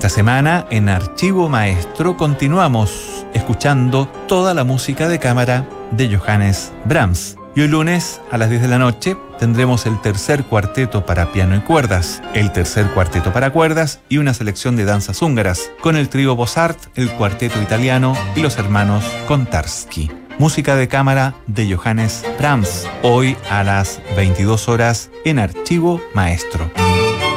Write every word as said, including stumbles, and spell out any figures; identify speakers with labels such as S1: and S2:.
S1: Esta semana en Archivo Maestro continuamos escuchando toda la música de cámara de Johannes Brahms. Y hoy lunes a las diez de la noche tendremos el tercer cuarteto para piano y cuerdas, el tercer cuarteto para cuerdas y una selección de danzas húngaras con el trío Bossart, el cuarteto italiano y los hermanos Kontarsky. Música de cámara de Johannes Brahms, hoy a las veintidós horas en Archivo Maestro.